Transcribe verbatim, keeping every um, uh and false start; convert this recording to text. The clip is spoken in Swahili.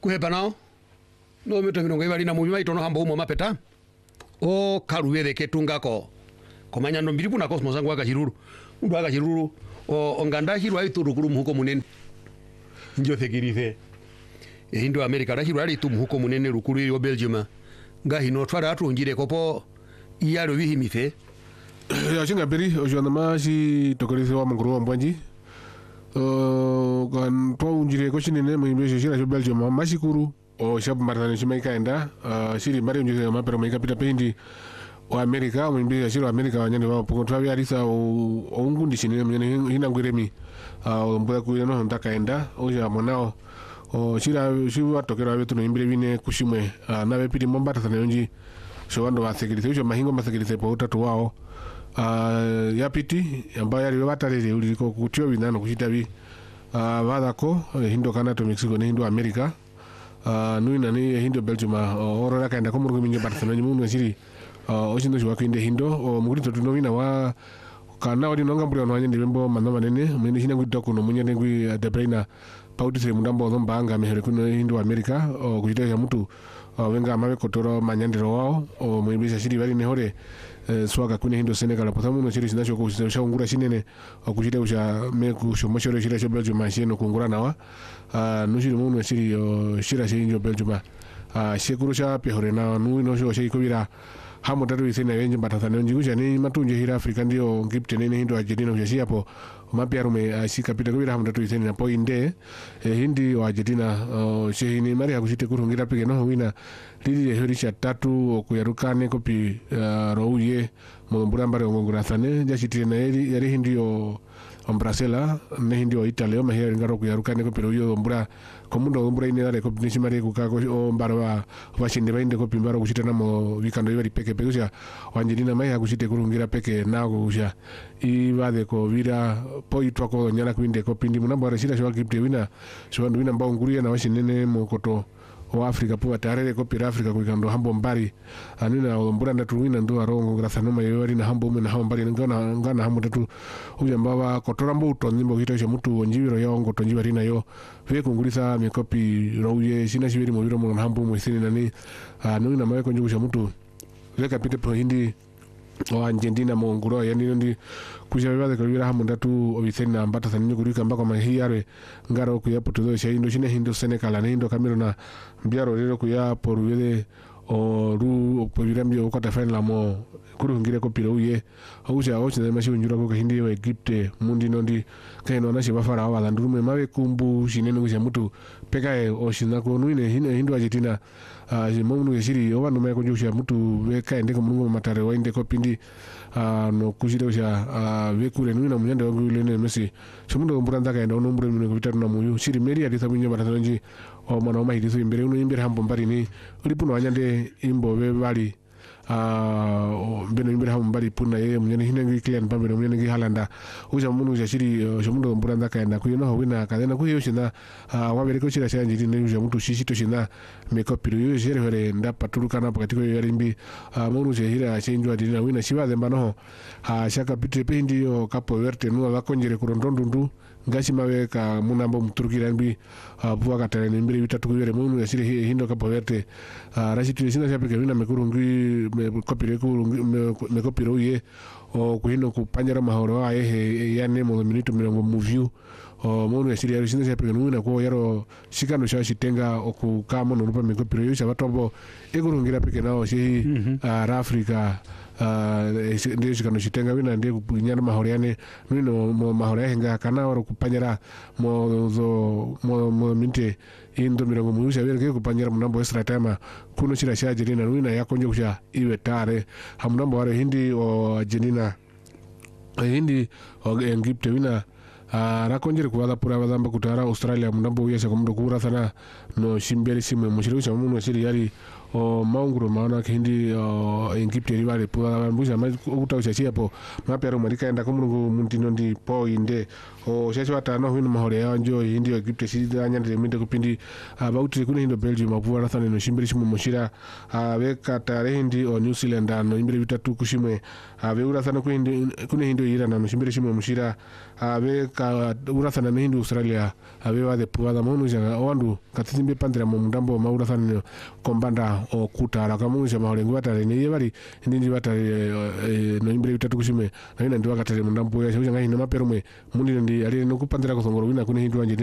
kuhepa nao no mito mirongo ibali na mubima itono hambo umo mapeta o karuwe ketungako komanya no mbiripu na cosmos zangu akachiruru mundu akachiruru o onganda hirwa iturukuru muhuko munene njo thekirize e hindo America rahirwa ali tu muhuko munene rukuru yo Belgium ngahi no twara atungire kopo iyalo bihimife ya chinga beri ojana maji tokoreze wa manguru mbwanji uh kan to unjire ko chinene mu imbe shira jo Belgium mashikuru o shab martani chima ikaenda uh shiri mari unjire ma pero maika pita pendi o America mu imbe shira America wanyane wa poko twabi arisa o ungundi chinene mnyene hina ngwiremi uh mbwa ku no ndakaenda o ya monao o shira shiwa tokera betu no imbe bine kushimwe uh, na bepiti mombata tanonji so wando wa security ujo mahingo ma security po utatu wao uh, yapiti ambayo yali batalele uliko kutio binano kushitabi uh, badako hindo Canada Mexico ne hindo America uh, nuina ne hindo Belgium uh, orora kaenda ko murgo minye Barcelona mu shiri uh, oshindo shwa kinde hindo o mugurito tunomina wa kana wadi nonga mburi ono anyende bembo manno manene mwene hina nguddo kuno munye ngwi De Bruyne paudise mundambo no mbanga mehere kuno hindo America o kushita ya mtu uh, wenga amawe kotoro manyandiro wao o mwibisha shiri bali ne hore Uh, swaga kune hindo Senegal potamu no chiri sinacho ko shangura shinene okuchite usha meku shomoshoro shira cho Belgium mashino kungura nawa uh, no chiri muno chiri uh, shira shinjo Belgium uh, shekuru cha pehore na nu no sho shiko bira hamo tatu isena yenje batatane njiguja ni matunje hira Afrika ndio ngipte nene hindo Argentina ujashi hapo mapya rume uh, shika pita kubira hamo tatu isena po inde eh, hindi wa Argentina uh, shehini mari akushite kurungira pige no wina lili herisha tatu okuyarukane kopi uh, rouye mumbura mbare ngongurathane jashitire na yari yari hindi o ombrasela ne hindi o Italy o mahera ngaro kuyarukane kopi rouye mbura komundo mbura ine dale kopi nishimare kukako o mbaro wa washinde bainde kopi mbaro kushitana mo vikando yari peke peke usha wanjirina mai akushite kurungira peke nago usha ibade ko vira poitwa ko nyana kwinde kopi ndi munamba shira shwa kipte wina shwa wina mbao nguria na washinene mo koto o Afrika po tarere ko pira Afrika ko kando hambo mbari anina mbura ndatu wina ndo arongo grathano mayori na hambo na hambo mbari ngana ngana hambo tatu uja mbaba kotorambo utonimbo hito cha mtu onjibiro ya ongo tonjibari na yo ve kungulisa mikopi rouye sina shibiri mo biro mo hambo mo sini nani anu na mawe konjugu cha mtu ve kapite po hindi o Argentina mo nguro yani ndi kujabibaze ko bira hambo ndatu obisena ambata sanyo kurika mbako mahiyare ngaro ku yapo tuzo sha indo shine hindo Senegal na hindo Cameroon na mbiaro rero ku ya porwele o ru opobirambi o kota fena mo kurungire ko piro uye auja oche na mashi unjura ko hindi wa Egypte mundi nondi kaino na shiba fara wa ndurume mawe kumbu shinene ku mutu pekae o shina ko nuine hindo Argentina a uh, momu shiri o wanu mai ko jusha mutu we kaende ko mungu matare wa inde ko pindi uh, no kushire usha uh, we kure nuina munyanda wangu lene Messi chumundo mburanda kaenda no mbure mino ko bitatu na muyu shiri meri ati sabunya batanji o mwana o mahidi so imbere uno imbere hambo mbari ni ulipuno wanyande imbo we bali uh beno imbere hambo mbari puna ye munyane hinengi Kylian Mbappe no munyane Haaland uja munu uja shiri chumundo mburanda kaenda kuyo no wina kadena kuyo shina uh, wabere ko shira shanje ni uja mutu shishito shina mekopiro yo jere hore nda patuluka na pakati ko yarimbi uh, munu je hira chenjwa dina wina shiba demba no ha uh, shaka pitre pendi yo kapo verte no bakonjere kurondondundu ngashi mawe ka munambo mturukira mbi uh, bwa katale ni mbiri bitatu kubere munu ya shiri hindo kapo verte uh, rashitu sina shapika wina mekurungi mekopiro kurungi mekopiro ye o kuhino kupanyara mahoro wa ehe ya nemo minuto mirongo muview o munu ya shiri ya sina shapika wina ko yaro shikano sha shitenga okukamo no rupa mekopiro yo shabatombo ekurungira peke nao shi mm -hmm. uh, Afrika uh ndio shikano shitenga wina ndiye kunyana mahoriane nino mo mahoria henga kana waro kupanyara mo zo mo mo minte indo mirongo muusha wera kupanyara munambo extra time kuno shira sha Argentina wina yakonje kusha iwe tare hamnambo waro hindi o Argentina hindi o Egypt wina Uh, rakonjere kuwala pura wadamba kutara Australia munambo uyesha kumundo kura sana no shimberi simwe mshiriusha munu shiri yari o maunguro maona kindi o Egypte rivale po mbuja ma ukuta uchachi hapo mapero marika enda kumurungu muntino ndi po inde o chachi watano hino mahore ya njo hindi Egypte sida nyandire minde kupindi abauti kune hindo Belgium apuwa rathane no shimbiri shimu mushira abe Qatar hindi o New Zealand no imbere bitatu kushimwe abe urathana kune kune hindo Iran no shimbiri shimu mushira abe ka urathana no hindo Australia abe wade puwa da monu janga owandu katizimbe pandira mu ndambo ma urathana kombanda o kutala kamunisha mahole ngwatale ne yebali ndindi batale no imbere bitatu kushimwe na ina ndi wakatale mu ndambo ya changa hina mapero mwe mundi ndi ali no kupandira kusongoro wina kune hindo anje